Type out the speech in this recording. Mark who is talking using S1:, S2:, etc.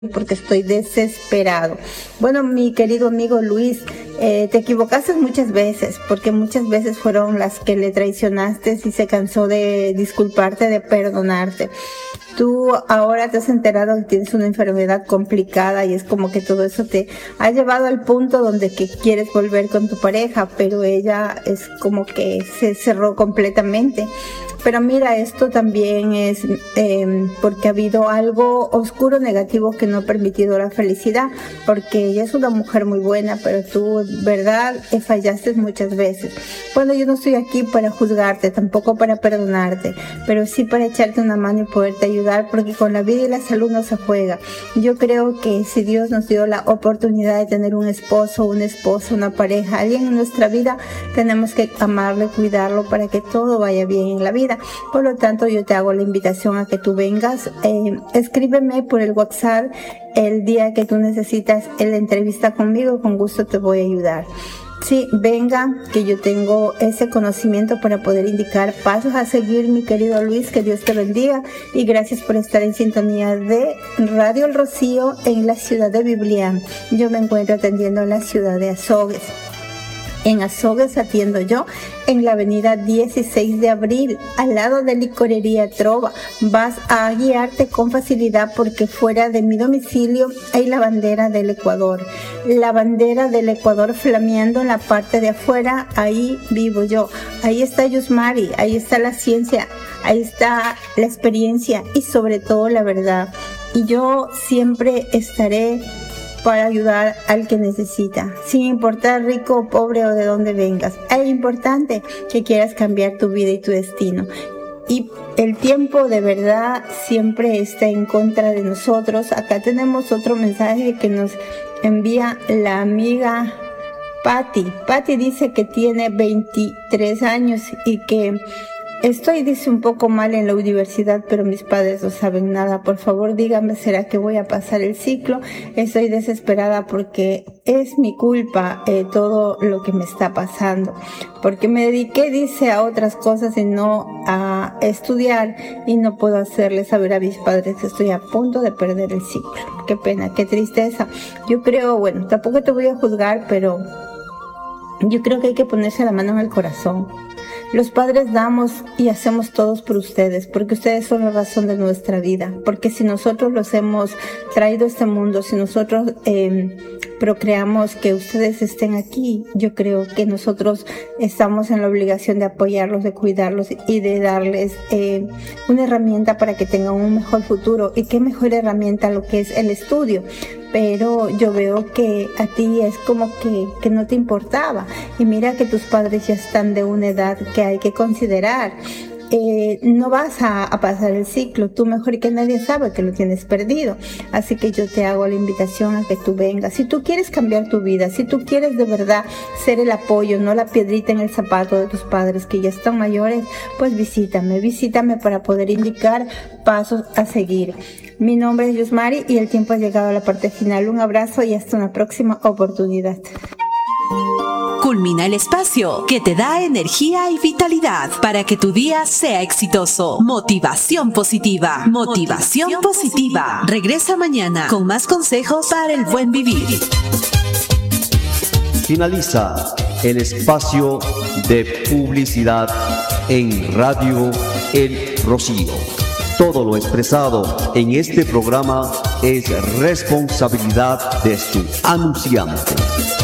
S1: porque estoy desesperado. Bueno, mi querido amigo Luis, te equivocaste muchas veces, porque muchas veces fueron las que le traicionaste y se cansó de disculparte, de perdonarte. Tú ahora te has enterado que tienes una enfermedad complicada y es como que todo eso te ha llevado al punto donde que quieres volver con tu pareja, pero ella es como que se cerró completamente. Pero mira, esto también es porque ha habido algo oscuro, negativo, que no ha permitido la felicidad, porque ella es una mujer muy buena, pero tú, verdad, fallaste muchas veces. Bueno, yo no estoy aquí para juzgarte, tampoco para perdonarte, pero sí para echarte una mano y poderte ayudar, porque con la vida y la salud no se juega. Yo creo que si Dios nos dio la oportunidad de tener un esposo, una esposa, una pareja, alguien en nuestra vida, tenemos que amarlo y cuidarlo para que todo vaya bien en la vida. Por lo tanto, yo te hago la invitación a que tú vengas. Escríbeme por el WhatsApp el día que tú necesitas la entrevista conmigo, con gusto te voy a ayudar. Sí, venga, que yo tengo ese conocimiento para poder indicar pasos a seguir, mi querido Luis, que Dios te bendiga y gracias por estar en sintonía de Radio El Rocío en la ciudad de Biblián. Yo me encuentro atendiendo en la ciudad de Azogues. En Azogues atiendo yo en la avenida 16 de abril, al lado de Licorería Trova. Vas a guiarte con facilidad porque fuera de mi domicilio hay la bandera del Ecuador. La bandera del Ecuador flameando en la parte de afuera, ahí vivo yo. Ahí está Yusmari, ahí está la ciencia, ahí está la experiencia y sobre todo la verdad. Y yo siempre estaré para ayudar al que necesita, sin importar rico o pobre o de dónde vengas. Es importante que quieras cambiar tu vida y tu destino. Y el tiempo de verdad siempre está en contra de nosotros. Acá tenemos otro mensaje que nos envía la amiga Patti. Patti dice que tiene 23 años y que estoy, dice, un poco mal en la universidad, pero mis padres no saben nada. Por favor, dígame, ¿será que voy a pasar el ciclo? Estoy desesperada porque es mi culpa todo lo que me está pasando. Porque me dediqué, dice, a otras cosas y no a estudiar y no puedo hacerles saber a mis padres que estoy a punto de perder el ciclo. Qué pena, qué tristeza. Yo creo, bueno, tampoco te voy a juzgar, pero yo creo que hay que ponerse la mano en el corazón. Los padres damos y hacemos todos por ustedes, porque ustedes son la razón de nuestra vida, porque si nosotros los hemos traído a este mundo, si nosotros procreamos que ustedes estén aquí, yo creo que nosotros estamos en la obligación de apoyarlos, de cuidarlos y de darles una herramienta para que tengan un mejor futuro. Y qué mejor herramienta lo que es el estudio. Pero yo veo que a ti es como que no te importaba. Y mira que tus padres ya están de una edad que hay que considerar. No vas a pasar el ciclo, tú mejor que nadie sabe que lo tienes perdido, así que yo te hago la invitación a que tú vengas. Si tú quieres cambiar tu vida, si tú quieres de verdad ser el apoyo, no la piedrita en el zapato de tus padres que ya están mayores, pues visítame para poder indicar pasos a seguir. Mi nombre es Yusmari y el tiempo ha llegado a la parte final. Un abrazo y hasta una próxima oportunidad.
S2: Culmina el espacio que te da energía y vitalidad para que tu día sea exitoso. Motivación positiva. Motivación positiva. Regresa mañana con más consejos para el buen vivir.
S3: Finaliza el espacio de publicidad en Radio El Rocío. Todo lo expresado en este programa es responsabilidad de su anunciante.